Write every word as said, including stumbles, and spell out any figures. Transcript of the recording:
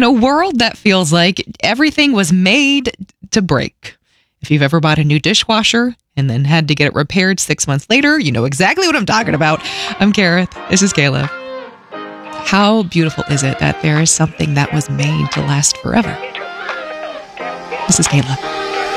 a world that feels like everything was made to break. If you've ever bought a new dishwasher and then had to get it repaired six months later, you know exactly what I'm talking about. I'm Gareth. This is Kayla. How beautiful is it that there is something that was made to last forever? This is Kayla.